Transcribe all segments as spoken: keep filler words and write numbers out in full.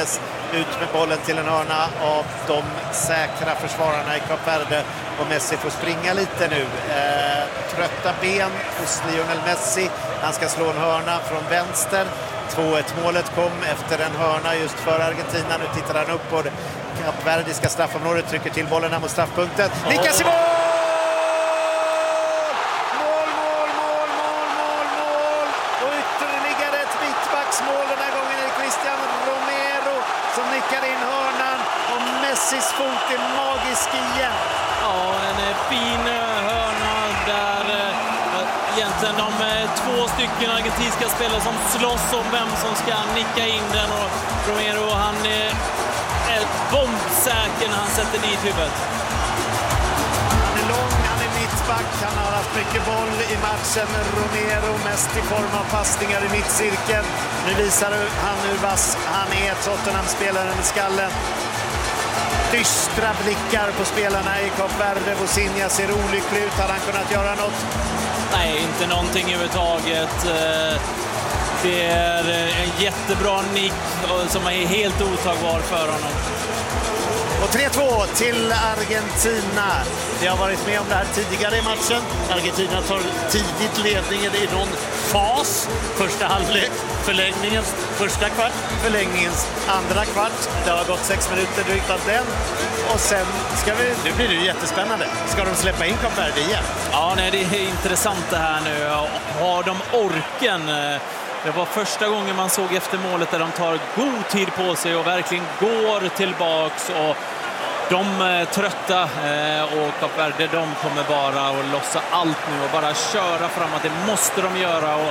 Fernandes ut med bollen till en hörna av de säkra försvararna i Kap Verde, och Messi får springa lite nu. Eh, trötta ben hos Lionel Messi. Han ska slå en hörna från vänster. två ett målet kom efter en hörna just för Argentina. Nu tittar han upp på det Kap Verdiska straffområdet, trycker till bollen här mot straffpunkten. Nikas i mål! Mål, mål, mål, mål, mål, mål! Och ytterligare ett mittbacksmål. Den här gången är det Cristiano Romero som nickar in hörnan, och Messis fot är magisk igen. Ja, en fin hörna där. Egentligen de två stycken argentinska spelare som slåss om vem som ska nicka in den, och Romero, han är bombsäker när han sätter dit huvudet. Han är lång, han är mittback, han har haft mycket boll i matchen. Romero mest i form av passningar i mittcirkeln. Nu visar han hur vass han är, Tottenham-spelaren med skallen. Dystra blickar på spelarna i Kap Verde. Bosinha ser olycklig ut. Hade han kunnat göra något? Nej, inte någonting överhuvudtaget. Det är en jättebra nick som är helt otagbar för honom. Och tre två till Argentina. Vi har varit med om det här tidigare i matchen. Argentina tar tidigt ledningen i någon fas. Första halvlek, förlängningens första kvart, förlängningens andra kvart. Det har gått sex minuter drygt av den. Och sen ska vi, nu blir det ju jättespännande. Ska de släppa in Kap Verde igen? Ja, nej, det är intressant det här nu. Har de orken? Det var första gången man såg efter målet där de tar god tid på sig och verkligen går tillbaks, och de är trötta, och Kap Verde, de kommer bara att lossa allt nu och bara köra framåt. Det måste de göra, och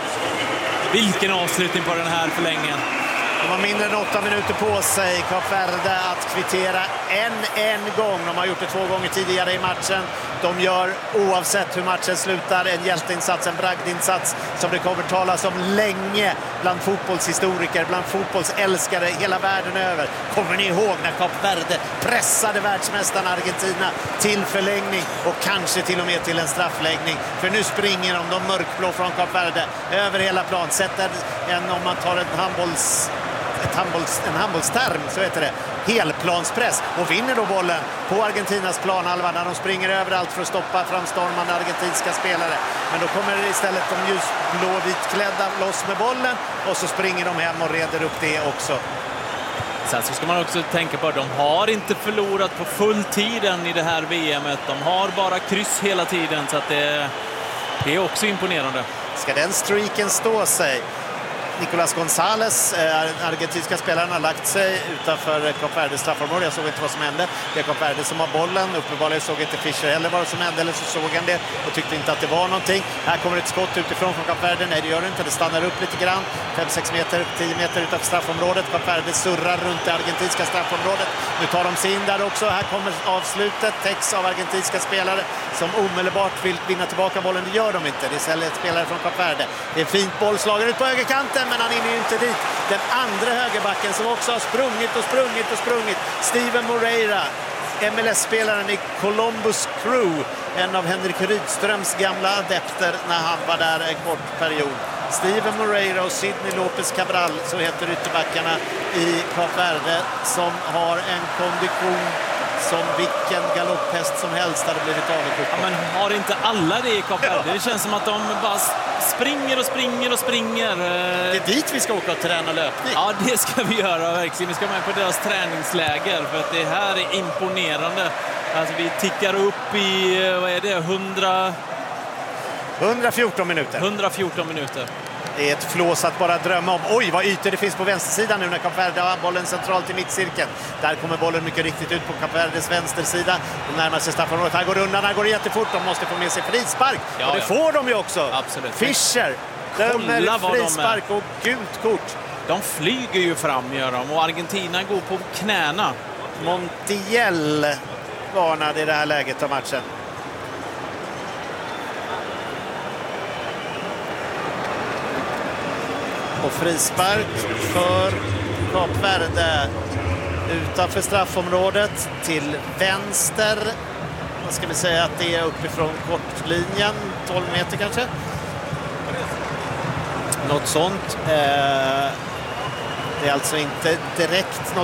vilken avslutning på den här förlängningen. De har mindre än åtta minuter på sig, Kap Verde, att kvittera en en gång. De har gjort det två gånger tidigare i matchen. De gör, oavsett hur matchen slutar, en hjälteinsats, en bragdinsats som det kommer talas om länge bland fotbollshistoriker, bland fotbollsälskare hela världen över. Kommer ni ihåg när Kap Verde pressade världsmästarna Argentina till förlängning och kanske till och med till en straffläggning? För nu springer de, de mörkblå från Kap Verde, över hela plan. Sätter en, om man tar en handbolls... Ett handbolls, en handbollsterm, så heter det, helplanspress, och vinner då bollen på Argentinas planhalva när de springer överallt för att stoppa framstormande argentinska spelare. Men då kommer istället de ljusblå-vitklädda loss med bollen, och så springer de hem och reder upp det också. Sen så ska man också tänka på att de har inte förlorat på full tiden i det här V M:et. De har bara kryss hela tiden, så att det, det är också imponerande. Ska den streaken stå sig? Nicolas González, eh, argentinska spelaren, har lagt sig utanför Kap Verdes straffområde. Jag såg inte vad som hände. Det är Kap Verde som har bollen. Uppenbarligen såg inte Fischer heller vad som hände, eller så såg han det och tyckte inte att det var någonting. Här kommer ett skott utifrån från Kap Verde. Nej, det gör det inte. Det stannar upp lite grann. fem sex meter, tio meter utanför straffområdet. Kap Verde surrar runt det argentinska straffområdet. Nu tar de sig in där också. Här kommer avslutet. Täcks av argentinska spelare som omedelbart vill vinna tillbaka bollen. Det gör de inte. Det är istället spelare från Kap Verde. Det är fint bollslagen ut på högerkanten, men han är ju inte dit. Den andra högerbacken som också har sprungit och sprungit och sprungit. Steven Moreira, M L S-spelaren i Columbus Crew. En av Henrik Rydströms gamla adepter när han var där en kort period. Steven Moreira och Sidney Lopez Cabral, så heter ytterbackarna i Kap Verde, som har en kondition som vilken galopphäst som helst hade blivit avundsjuk. Ja, men har inte alla det i Kap Verde? Det känns som att de bara springer och springer och springer. Det är dit vi ska åka och träna löpning. Ja, det ska vi göra verkligen. Vi ska med på deras träningsläger, för att det här är imponerande. Alltså vi tickar upp i, vad är det, hundra... hundrafjorton minuter. hundrafjorton minuter. Det är ett flås att bara drömma om. Oj, vad ytor det finns på vänstersidan nu när Kap Verde har bollen centralt i mittcirkeln. Där kommer bollen mycket riktigt ut på Kap Verdes vänstersida. De närmar sig straffområdet. Här går undan, här går det jättefort. De måste få med sig frispark. Ja, och det ja. får de ju också. Absolut. Fischer dömer frispark och gult kort. De flyger ju fram, gör de. Och Argentina går på knäna. Montiel varnade i det här läget av matchen. Och frispark för Kap Verde utanför straffområdet till vänster. Vad ska vi säga att det är uppifrån kortlinjen, tolv meter kanske. Något sånt. Det är alltså inte direkt något